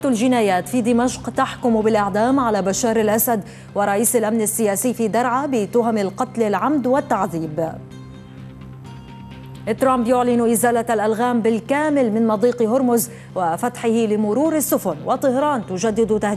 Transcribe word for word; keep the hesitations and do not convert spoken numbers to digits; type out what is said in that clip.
الجنايات في دمشق تحكم بالإعدام على بشار الأسد ورئيس الأمن السياسي في درعا بتهم القتل العمد والتعذيب. ترامب يعلن إزالة الألغام بالكامل من مضيق هرمز وفتحه لمرور السفن، وطهران تجدد تهديد